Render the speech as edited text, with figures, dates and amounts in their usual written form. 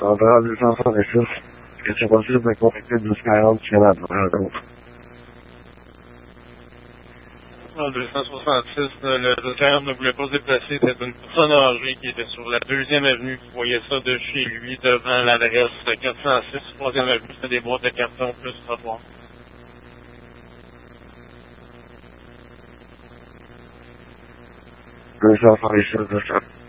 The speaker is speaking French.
Centrale 266. Est-ce que c'est possible de contacter 1040 Canada rencontre? En 266, le dossier ne voulait pas se déplacer. C'était une personne âgée qui était sur la 2e avenue qui voyait ça de chez lui devant l'adresse 406, 3e avenue. C'était des boîtes de carton plus trottoir. Deux cent 266.